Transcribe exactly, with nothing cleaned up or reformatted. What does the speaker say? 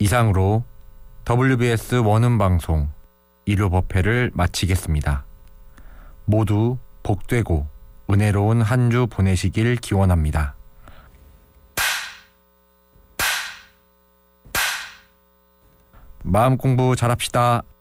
이상으로 더블유비에스 원음 방송 일요 법회를 마치겠습니다. 모두 복되고 은혜로운 한 주 보내시길 기원합니다. 마음 공부 잘합시다.